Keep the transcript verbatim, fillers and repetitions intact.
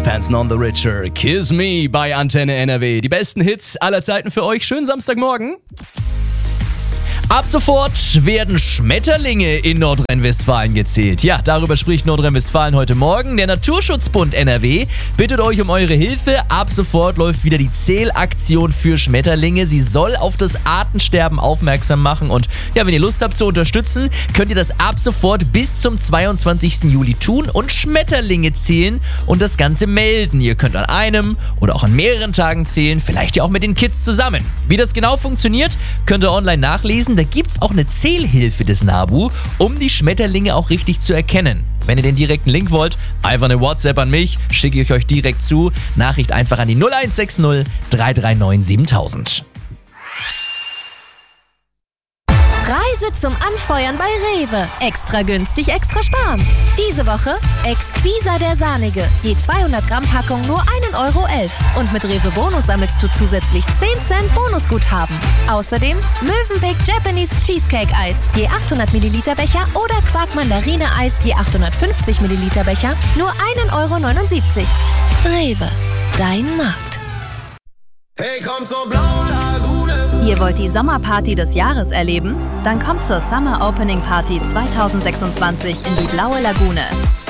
Expansion on the Richer, Kiss Me bei Antenne N R W. Die besten Hits aller Zeiten für euch. Schönen Samstagmorgen. Ab sofort werden Schmetterlinge in Nordrhein-Westfalen gezählt. Ja, darüber spricht Nordrhein-Westfalen heute Morgen. Der Naturschutzbund N R W bittet euch um eure Hilfe. Ab sofort läuft wieder die Zählaktion für Schmetterlinge. Sie soll auf das Artensterben aufmerksam machen. Und ja, wenn ihr Lust habt zu unterstützen, könnt ihr das ab sofort bis zum zweiundzwanzigsten Juli tun und Schmetterlinge zählen und das Ganze melden. Ihr könnt an einem oder auch an mehreren Tagen zählen, vielleicht ja auch mit den Kids zusammen. Wie das genau funktioniert, könnt ihr online nachlesen. Da gibt es auch eine Zählhilfe des NABU, um die Schmetterlinge auch richtig zu erkennen. Wenn ihr den direkten Link wollt, einfach eine WhatsApp an mich, schicke ich euch direkt zu. Nachricht einfach an die null eins sechs null drei drei neun siebentausend. Preise zum Anfeuern bei Rewe. Extra günstig, extra sparen. Diese Woche Exquisa der Sahnige. Je zweihundert Gramm Packung nur ein Euro elf. Und mit Rewe Bonus sammelst du zusätzlich zehn Cent Bonusguthaben. Außerdem Mövenpick Japanese Cheesecake Eis. Je achthundert Milliliter Becher oder Quark Mandarine Eis. Je achthundertfünfzig Milliliter Becher. Nur ein Euro neunundsiebzig. Rewe. Dein Markt. Hey, komm zur blauen Lagune. Ihr wollt die Sommerparty des Jahres erleben? Dann kommt zur Summer Opening Party zweitausendsechsundzwanzig in die Blaue Lagune.